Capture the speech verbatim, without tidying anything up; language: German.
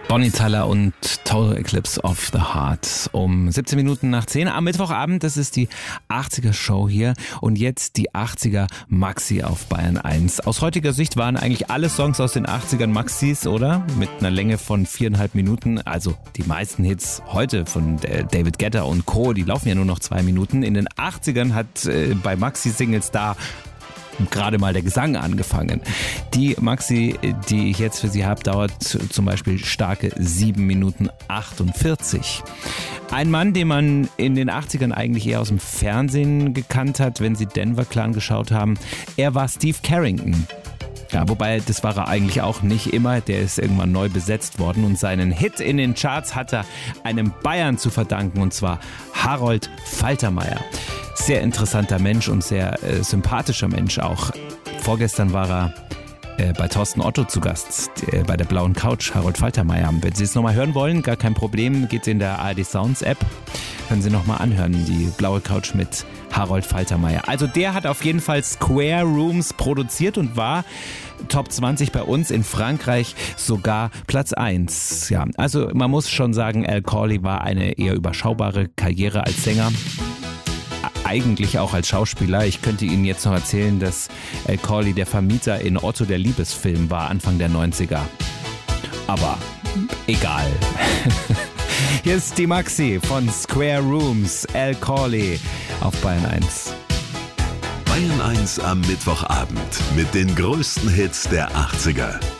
Bonnie Tyler und Total Eclipse of the Heart um siebzehn Minuten nach zehn am Mittwochabend. Das ist die achtziger-Show hier und jetzt die achtziger Maxi auf Bayern eins. Aus heutiger Sicht waren eigentlich alle Songs aus den achtzigern Maxis, oder? Mit einer Länge von viereinhalb Minuten. Also die meisten Hits heute von David Guetta und Co., die laufen ja nur noch zwei Minuten. In den achtzigern hat äh, bei Maxi-Singles da gerade mal der Gesang angefangen. Die Maxi, die ich jetzt für Sie habe, dauert zum Beispiel starke sieben Minuten achtundvierzig. Ein Mann, den man in den achtzigern eigentlich eher aus dem Fernsehen gekannt hat, wenn Sie Denver Clan geschaut haben. Er war Steve Carrington. Ja, wobei, das war er eigentlich auch nicht immer. Der ist irgendwann neu besetzt worden und seinen Hit in den Charts hat er einem Bayern zu verdanken, und zwar Harold Faltermeier. Sehr interessanter Mensch und sehr äh, sympathischer Mensch auch. Vorgestern war er äh, bei Thorsten Otto zu Gast, äh, bei der Blauen Couch, Harold Faltermeier. Wenn Sie es nochmal hören wollen, gar kein Problem, geht in der A R D Sounds App. Können Sie nochmal anhören, die Blaue Couch mit Harold Faltermeier. Also der hat auf jeden Fall Square Rooms produziert und war Top zwanzig bei uns, in Frankreich sogar Platz eins. Ja, also man muss schon sagen, Al Corley war eine eher überschaubare Karriere als Sänger. Eigentlich auch als Schauspieler. Ich könnte Ihnen jetzt noch erzählen, dass Al Corley der Vermieter in Otto der Liebesfilm war, Anfang der neunziger. Aber egal. Hier ist die Maxi von Square Rooms, Al Corley auf Bayern eins. Bayern eins am Mittwochabend mit den größten Hits der achtziger.